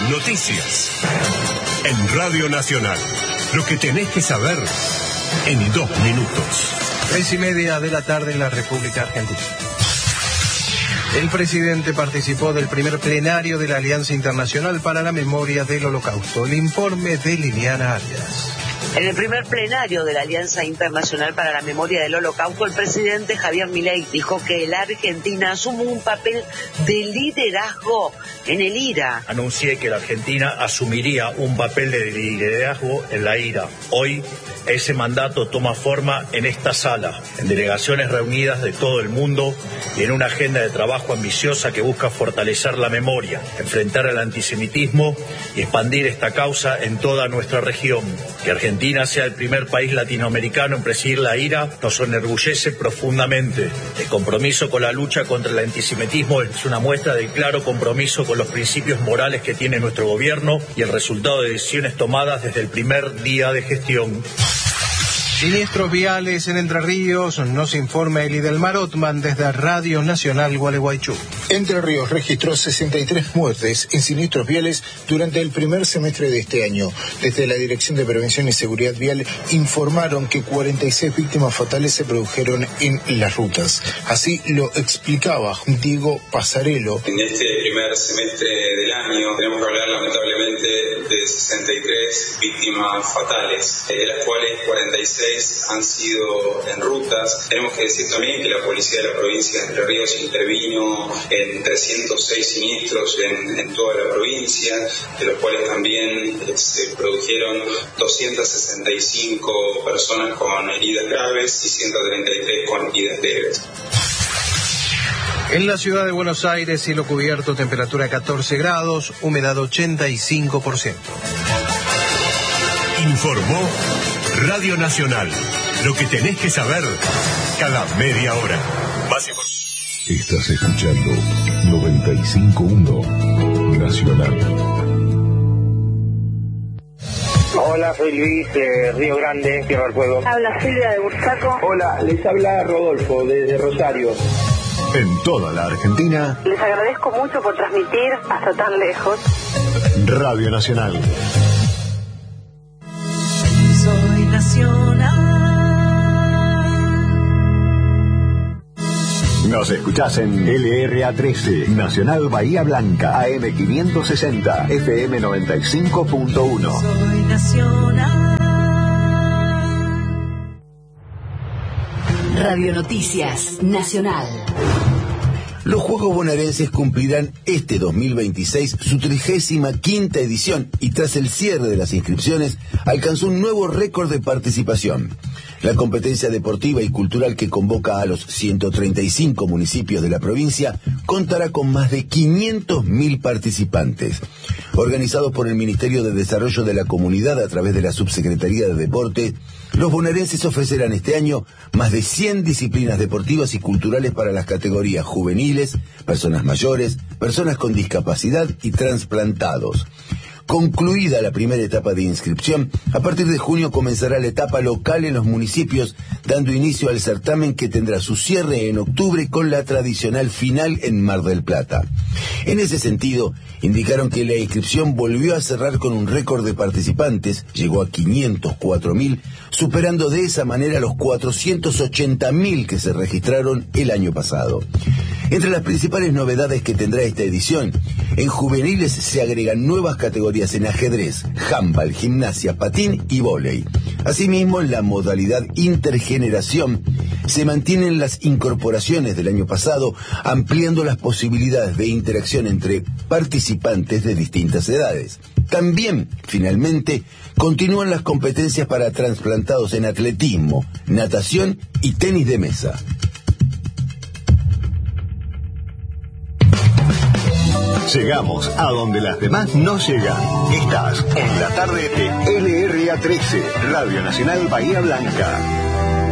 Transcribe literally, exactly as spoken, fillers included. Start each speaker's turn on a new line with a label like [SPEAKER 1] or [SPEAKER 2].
[SPEAKER 1] Noticias. En Radio Nacional. Lo que tenés que saber en dos minutos.
[SPEAKER 2] Tres y media de la tarde en la República Argentina. El presidente participó del primer plenario de la Alianza Internacional para la Memoria del Holocausto. El informe de Liliana Arias.
[SPEAKER 3] En el primer plenario de la Alianza Internacional para la Memoria del Holocausto, el presidente Javier Milei dijo que la Argentina asume un papel de liderazgo en el I R A.
[SPEAKER 4] Anuncié que la Argentina asumiría un papel de liderazgo en la I R A. Hoy ese mandato toma forma en esta sala, en delegaciones reunidas de todo el mundo y en una agenda de trabajo ambiciosa que busca fortalecer la memoria, enfrentar el antisemitismo y expandir esta causa en toda nuestra región. Que Argentina sea el primer país latinoamericano en presidir la I R A nos enorgullece profundamente. El compromiso con la lucha contra el antisemitismo es una muestra del claro compromiso con los principios morales que tiene nuestro gobierno y el resultado de decisiones tomadas desde el primer día de gestión.
[SPEAKER 2] Siniestros viales en Entre Ríos, nos informa Elidelmar Otman desde Radio Nacional Gualeguaychú.
[SPEAKER 5] Entre Ríos registró sesenta y tres muertes en siniestros viales durante el primer semestre de este año. Desde la Dirección de Prevención y Seguridad Vial informaron que cuarenta y seis víctimas fatales se produjeron en las rutas. Así lo explicaba Diego Pasarello.
[SPEAKER 6] En este primer semestre del año tenemos que hablar lamentablemente de sesenta y tres víctimas fatales, de las cuales cuarenta y seis han sido en rutas. Tenemos que decir también que la policía de la provincia de Entre Ríos intervino en trescientos seis siniestros en, en toda la provincia, de los cuales también se produjeron doscientas sesenta y cinco personas con heridas graves y ciento treinta y tres con heridas leves.
[SPEAKER 2] En la ciudad de Buenos Aires, cielo cubierto, temperatura catorce grados, humedad ochenta y cinco por ciento.
[SPEAKER 1] Informó Radio Nacional. Lo que tenés que saber cada media hora. Básico.
[SPEAKER 7] Estás escuchando noventa y cinco punto uno Nacional.
[SPEAKER 8] Hola, soy Luis de Río Grande, Tierra del Fuego.
[SPEAKER 9] Habla Silvia de Bursaco.
[SPEAKER 10] Hola, les habla Rodolfo desde Rosario.
[SPEAKER 7] En toda la Argentina.
[SPEAKER 9] Les agradezco mucho por transmitir hasta tan lejos.
[SPEAKER 7] Radio Nacional.
[SPEAKER 11] Soy Nacional.
[SPEAKER 7] Nos escuchás en L R A trece, Nacional Bahía Blanca, A M quinientos sesenta, F M noventa y cinco punto uno.
[SPEAKER 11] Soy Nacional.
[SPEAKER 12] Radio Noticias Nacional.
[SPEAKER 13] Los Juegos Bonaerenses cumplirán este dos mil veintiséis su trigésima quinta edición y tras el cierre de las inscripciones alcanzó un nuevo récord de participación. La competencia deportiva y cultural que convoca a los ciento treinta y cinco municipios de la provincia contará con más de quinientos mil participantes. Organizados por el Ministerio de Desarrollo de la Comunidad a través de la Subsecretaría de Deporte, los bonaerenses ofrecerán este año más de cien disciplinas deportivas y culturales para las categorías juveniles, personas mayores, personas con discapacidad y trasplantados. Concluida la primera etapa de inscripción, a partir de junio comenzará la etapa local en los municipios, dando inicio al certamen que tendrá su cierre en octubre con la tradicional final en Mar del Plata. En ese sentido, indicaron que la inscripción volvió a cerrar con un récord de participantes, llegó a quinientos cuatro mil, superando de esa manera los cuatrocientos ochenta mil que se registraron el año pasado. Entre las principales novedades que tendrá esta edición, en juveniles se agregan nuevas categorías en ajedrez, handball, gimnasia, patín y vóley. Asimismo, en la modalidad intergeneración se mantienen las incorporaciones del año pasado, ampliando las posibilidades de interacción entre participantes de distintas edades. También, finalmente, continúan las competencias para trasplantados en atletismo, natación y tenis de mesa.
[SPEAKER 7] Llegamos a donde las demás no llegan. Estás en la tarde de L R A trece, Radio Nacional Bahía Blanca.